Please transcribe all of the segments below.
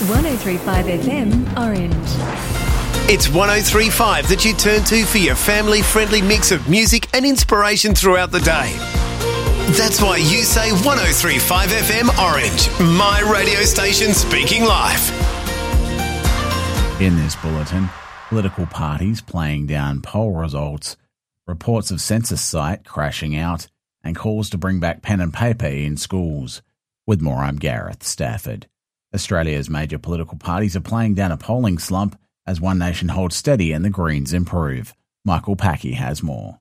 103.5 FM Orange. It's 103.5 that you turn to for your family-friendly mix of music and inspiration throughout the day. That's why you say 103.5 FM Orange, my radio station speaking live. In this bulletin, political parties playing down poll results, reports of census site crashing out, and calls to bring back pen and paper in schools. With more, I'm Gareth Stafford. Australia's major political parties are playing down a polling slump as One Nation holds steady and the Greens improve. Michael Packey has more.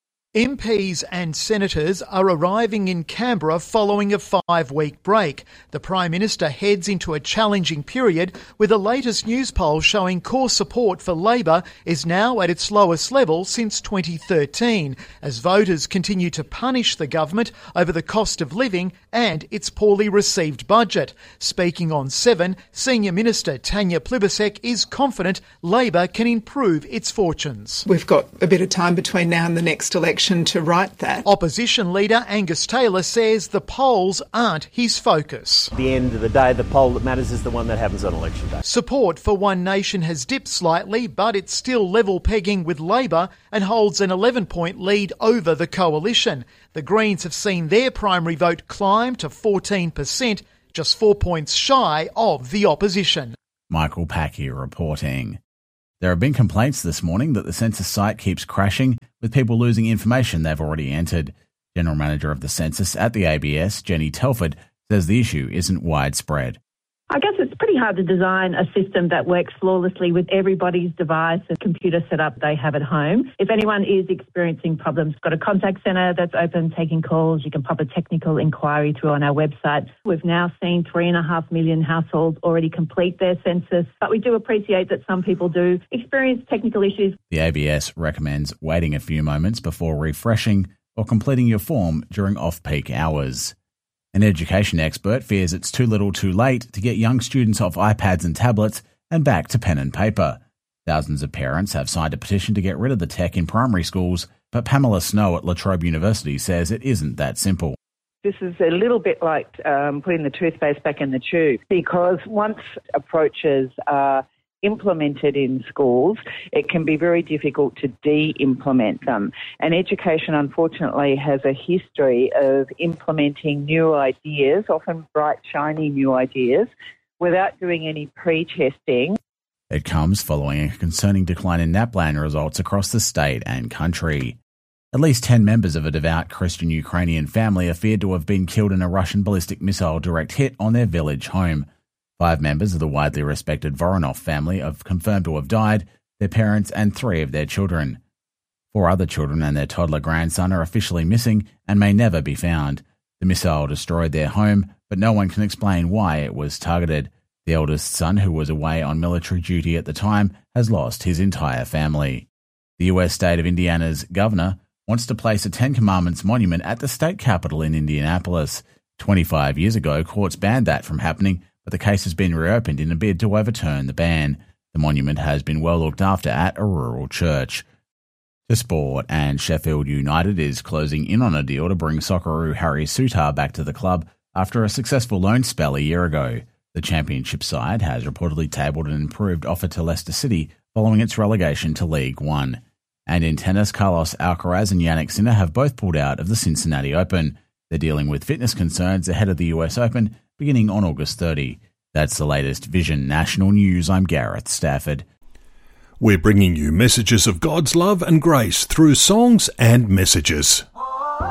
MPs and senators are arriving in Canberra following a 5-week break. The Prime Minister heads into a challenging period with the latest news poll showing core support for Labor is now at its lowest level since 2013, as voters continue to punish the government over the cost of living and its poorly received budget. Speaking on 7, Senior Minister Tanya Plibersek is confident Labor can improve its fortunes. We've got a bit of time between now and the next election to write that. Opposition leader Angus Taylor says the polls aren't his focus. At the end of the day, the poll that matters is the one that happens on election day. Support for One Nation has dipped slightly, but it's still level pegging with Labor and holds an 11-point lead over the coalition. The Greens have seen their primary vote climb to 14%, just 4 points shy of the opposition. Michael Packey reporting. There have been complaints this morning that the census site keeps crashing, with people losing information they've already entered. General Manager of the Census at the ABS, Jenny Telford, says the issue isn't widespread. I guess it's pretty hard to design a system that works flawlessly with everybody's device and computer setup they have at home. If anyone is experiencing problems, we've got a contact centre that's open, taking calls. You can pop a technical inquiry through on our website. We've now seen 3.5 million households already complete their census, but we do appreciate that some people do experience technical issues. The ABS recommends waiting a few moments before refreshing or completing your form during off-peak hours. An education expert fears it's too little too late to get young students off iPads and tablets and back to pen and paper. Thousands of parents have signed a petition to get rid of the tech in primary schools, but Pamela Snow at La Trobe University says it isn't that simple. This is a little bit like putting the toothpaste back in the tube, because once approaches are implemented in schools, it can be very difficult to de-implement them. And education, unfortunately, has a history of implementing new ideas, often bright, shiny new ideas, without doing any pre-testing. It comes following a concerning decline in NAPLAN results across the state and country. At least 10 members of a devout Christian Ukrainian family are feared to have been killed in a Russian ballistic missile direct hit on their village home. 5 members of the widely respected Voronov family have confirmed to have died, their parents and 3 of their children. 4 other children and their toddler grandson are officially missing and may never be found. The missile destroyed their home, but no one can explain why it was targeted. The eldest son, who was away on military duty at the time, has lost his entire family. The US state of Indiana's governor wants to place a Ten Commandments monument at the state capitol in Indianapolis. 25 years ago, courts banned that from happening, but the case has been reopened in a bid to overturn the ban. The monument has been well looked after at a rural church. To sport, and Sheffield United is closing in on a deal to bring Socceroo Harry Souttar back to the club after a successful loan spell a year ago. The Championship side has reportedly tabled an improved offer to Leicester City following its relegation to League One. And in tennis, Carlos Alcaraz and Jannik Sinner have both pulled out of the Cincinnati Open. They're dealing with fitness concerns ahead of the US Open beginning on August 30. That's the latest Vision National News. I'm Gareth Stafford. We're bringing you messages of God's love and grace through songs and messages